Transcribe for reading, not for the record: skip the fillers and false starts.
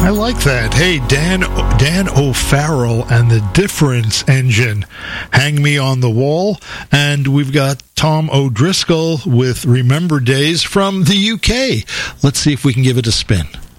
I like that. Hey, Dan O'Farrell and the Difference Engine, Hang Me on the Wall. And we've got Tom O'Driscoll with Remember Days from the UK. Let's see if we can give it a spin.